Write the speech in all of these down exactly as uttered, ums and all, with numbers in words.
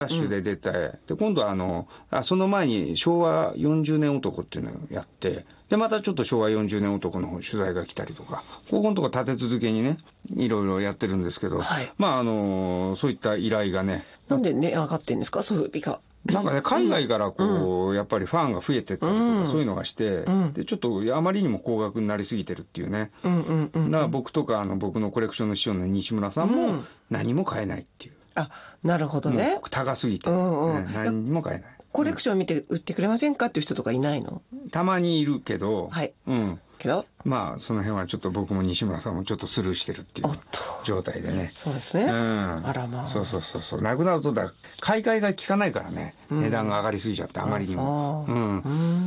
ラッシュで出て、うん、で今度はあのあその前に昭和よんじゅうねん男っていうのをやって、でまたちょっと昭和よんじゅうねん男の取材が来たりとか、ここのとこ立て続けにねいろいろやってるんですけど、はい、まああのそういった依頼がね、 なんで値上がってんですか、そういう日が。 なんかね、海外からこう、うん、やっぱりファンが増えてったりとか、うん、そういうのがして、うん、でちょっとあまりにも高額になりすぎてるっていうね、うんうんうんうん、だから僕とかあの僕のコレクションの師匠の西村さんも何も買えないっていう、 あ、なるほどね、 高すぎて、うんうん、何も買えない。 コレクション見て売ってくれませんかっていう人とかいないの？ たまにいるけど、 はい、 うん、 けどまあその辺はちょっと僕も西村さんもちょっとスルーしてるっていう状態でね。 そうですね、うん、あらまあ、 そうそうそうそう、なくなるとだ買い替えが効かないからね、うん、値段が上がりすぎちゃってあまりにも、うん、うん、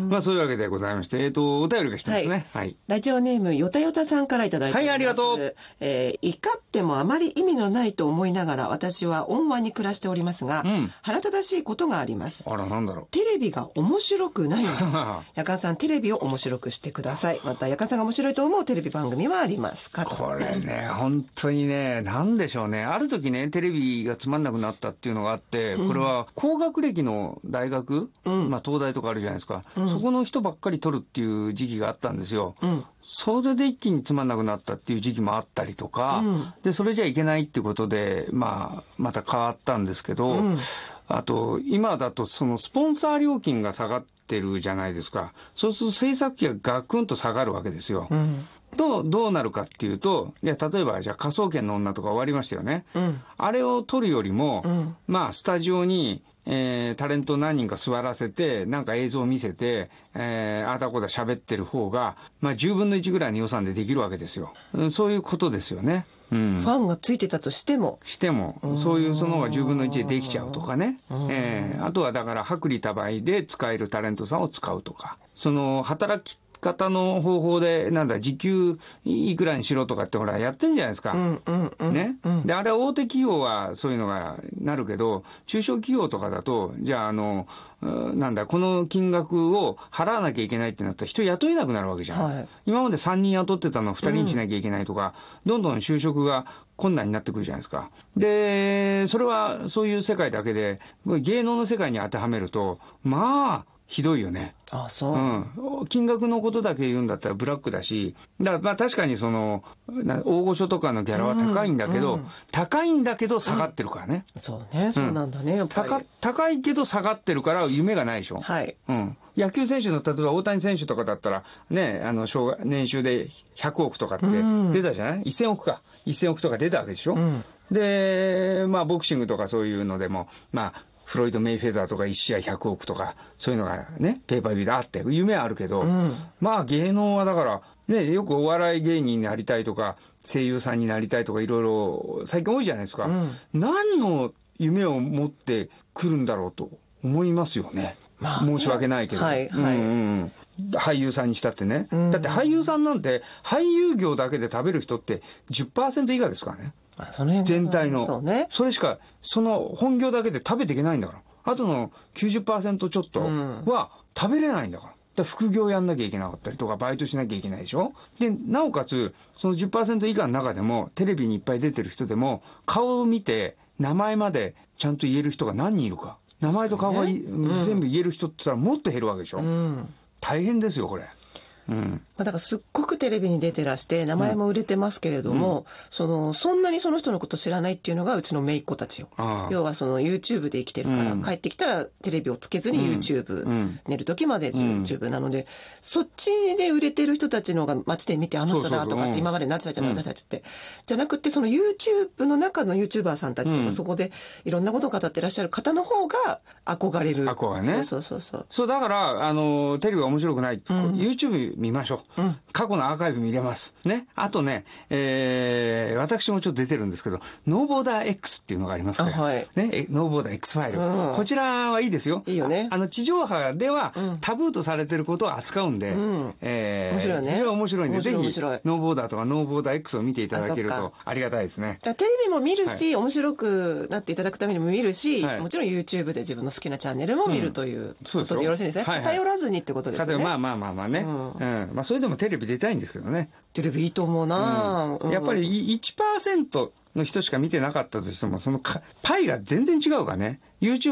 まあそういうわけでございまして、えっ、ー、とお便りが来てますね、はいはい、 ラジオネームよたよたさんからいただいております。 はい、ありがとう。 えー、怒ってもあまり意味のないと思いながら私は温和に暮らしておりますが、うん、腹立たしいことがあります。 あら、なんだろう。 テレビが面白くないんですやかんさん、テレビを面白くしてください。またやかんさんが面白いと思うテレビ番組はありますか？ これね、本当にね、なんでしょうね、ある時ねテレビがつまんなくなったっていうのがあって、これは高学歴の大学、うん、まあ東大とかあるじゃないですか、うん、そこの人ばっかり取るっていう時期があったんですよ、うん、それで一気につまんなくなったっていう時期もあったりとか、うん、でそれじゃいけないっていうことで、まあ、また変わったんですけど、うん、あと今だとそのスポンサー料金が下がってるじゃないですか。そうすると制作費がガクンと下がるわけですよ、うん、とどうなるかっていうと、いや例えばじゃあ科捜研の女とか終わりましたよね、うん、あれを撮るよりも、うん、まあスタジオにえー、タレント何人か座らせてなんか映像を見せて、えー、あたこだ喋ってる方が、まあ、じゅうぶんのいちぐらいの予算でできるわけですよ、うん、そういうことですよね、うん、 ファンがついてたとしてもしてもそういうその方がじゅうぶんのいちでできちゃうとかね、えー、あとはだから薄利多売で使えるタレントさんを使うとか、その働き方の方法でなんだ時給いくらにしろとかってほらやってんじゃないですか、うんうんうん、ね、うん、であれ大手企業はそういうのがなるけど、中小企業とかだとじゃああのなんだこの金額を払わなきゃいけないってなったら人雇えなくなるわけじゃん、はい、今までさんにん雇ってたのをふたりにしなきゃいけないとか、うん、どんどん就職が困難になってくるじゃないですか。でそれはそういう世界だけで芸能の世界に当てはめるとまあひどいよね。 あ、そう、 うん、金額のことだけ言うんだったらブラックだし、だからまあ確かにその大御所とかのギャラは高いんだけど、うんうん、高いんだけど下がってるからね、 うん、そうね、そうなんだね、やっぱり高, 高いけど下がってるから夢がないでしょ、 はい、 うん、野球選手の例えば大谷選手とかだったらね、あの年収でひゃくおくとかって出たじゃない、うん、せんおくかせんおくとか出たわけでしょ、うん、でまあボクシングとかそういうのでもまあフロイド・メイフェザーとかいち試合ひゃくおくとかそういうのがねペーパービューであって夢はあるけど、うん、まあ芸能はだからね、よくお笑い芸人になりたいとか声優さんになりたいとかいろいろ最近多いじゃないですか、うん、何の夢を持ってくるんだろうと思いますよね、まあ、申し訳ないけど、はいはい、うんうん、俳優さんにしたってね、うん、だって俳優さんなんて俳優業だけで食べる人って じゅっパーセント 以下ですからね、まあ、その全体の そ,、ね、それしかその本業だけで食べていけないんだから、あとの きゅうじゅっパーセント ちょっとは食べれないんだから、だから副業やんなきゃいけなかったりとかバイトしなきゃいけないでしょ。でなおかつその じゅっパーセント 以下の中でもテレビにいっぱい出てる人でも顔を見て名前までちゃんと言える人が何人いるか、名前と顔が、ね、うん、全部言える人って言ったらもっと減るわけでしょ、うん、大変ですよこれ、うん、 だからすっごくテレビに出てらして名前も売れてますけれども、うん、そのそんなにその人のこと知らないっていうのがうちの姪っ子たちよ。要はその YouTube で生きてるから、うん、帰ってきたらテレビをつけずに YouTube、うん、寝る時まで YouTube なので、うん、そっちで売れてる人たちのが街で見てあの人だとかって今までなってたじゃない、うん、私たちってじゃなくてその YouTube の中の YouTuber さんたちとか、うん、そこでいろんなことを語ってらっしゃる方の方が憧れる。 憧れね。 そうそうそうそう。 そうだからあのテレビが面白くない、うん、YouTube見ましょう、うん、過去のアーカイブ見れますね。あとね、えー、私もちょっと出てるんですけどノーボーダー X っていうのがありますから、はい、ね、ノーボーダー X ファイル、うん、こちらはいいですよ。 いいよね。 あの地上波ではタブーとされてることを扱うんで、うん、えー、面白いね。非常に面白いんでぜひノーボーダーとかノーボーダー X を見ていただけるとありがたいですね。 テレビも見るし、はい、面白くなっていただくためにも見るし、はい、もちろん YouTube で自分の好きなチャンネルも見るということでよろしいですね、うん、偏らずにってことですね。 まあまあまあまあね、うんうん、まあそれでもテレビ出たいんですけどね。 テレビいいと思うな、 うん、やっぱり いちパーセントの人しか見てなかったとしても、そのパイが全然違うからね。YouTube